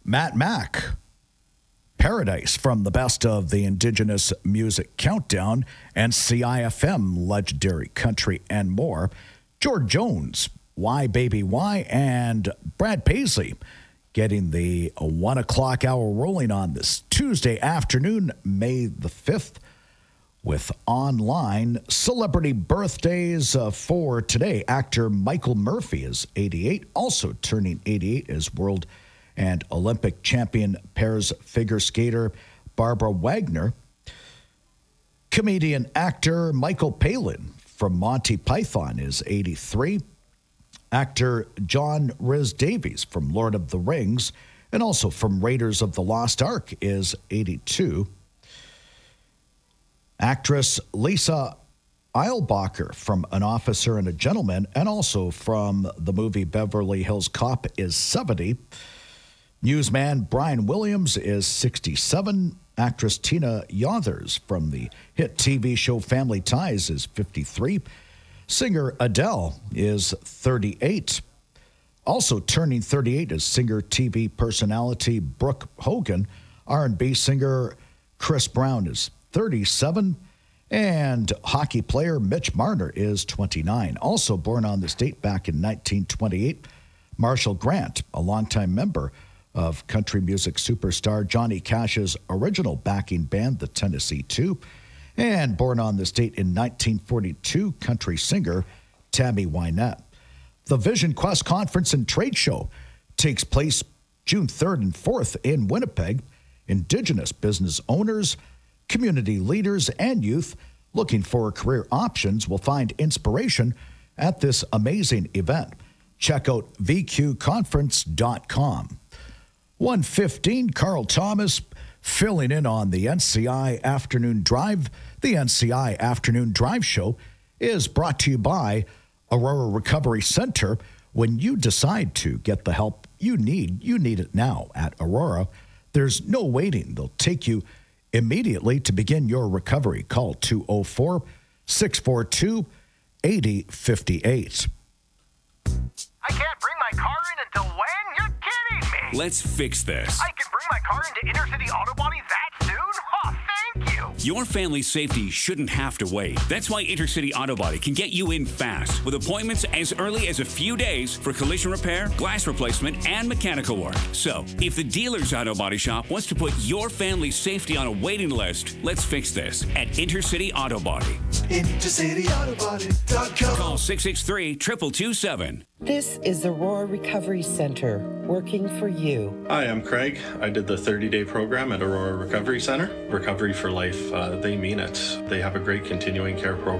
Matt Mack, Paradise from the Best of the Indigenous Music Countdown, and CIFM, Legendary Country, and more. George Jones, Why Baby Why, and Brad Paisley getting the 1 o'clock hour rolling on this Tuesday afternoon, May the 5th, with online celebrity birthdays for today. Actor Michael Murphy is 88. Also turning 88 is world and Olympic champion pairs figure skater Barbara Wagner. Comedian actor Michael Palin from Monty Python is 83. Actor John Rhys Davies from Lord of the Rings and also from Raiders of the Lost Ark is 82. Actress Lisa Eilbacher from An Officer and a Gentleman and also from the movie Beverly Hills Cop is 70. Newsman Brian Williams is 67. Actress Tina Yothers from the hit TV show Family Ties is 53. Singer Adele is 38. Also turning 38 is singer TV personality Brooke Hogan. R&B singer Chris Brown is 37. And hockey player Mitch Marner is 29. Also born on this date back in 1928, Marshall Grant, a longtime member of country music superstar Johnny Cash's original backing band, the Tennessee Two, and born on this date in 1942, country singer Tammy Wynette. The Vision Quest Conference and Trade Show takes place June 3rd and 4th in Winnipeg. Indigenous business owners, community leaders, and youth looking for career options will find inspiration at this amazing event. Check out vqconference.com. 1:15, Carl Thomas filling in on the NCI Afternoon Drive. The NCI Afternoon Drive Show is brought to you by Aurora Recovery Center. When you decide to get the help you need it now at Aurora. There's no waiting. They'll take you immediately to begin your recovery. Call 204-642-8058. I can't bring my car in until when? You're kidding me! Let's fix this. I can bring my car into Intercity Auto Body that soon? Oh, thank you! Your family's safety shouldn't have to wait. That's why Intercity Auto Body can get you in fast with appointments as early as a few days for collision repair, glass replacement, and mechanical work. So, if the dealer's auto body shop wants to put your family's safety on a waiting list, let's fix this at Intercity Auto Body. IntercityAutoBody.com. Call 663-2227. This is Aurora Recovery Center, working for you. Hi, I'm Craig. I did the 30-day program at Aurora Recovery Center. Recovery for life, they mean it. They have a great continuing care program.